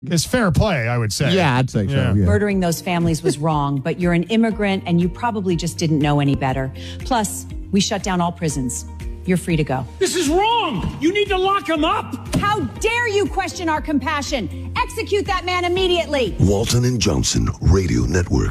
is fair play, I would say. Yeah, I'd say so. Yeah. Murdering those families was wrong, but you're an immigrant and you probably just didn't know any better. Plus, we shut down all prisons. You're free to go. This is wrong. You need to lock him up. How dare you question our compassion? Execute that man immediately. Walton and Johnson Radio Network.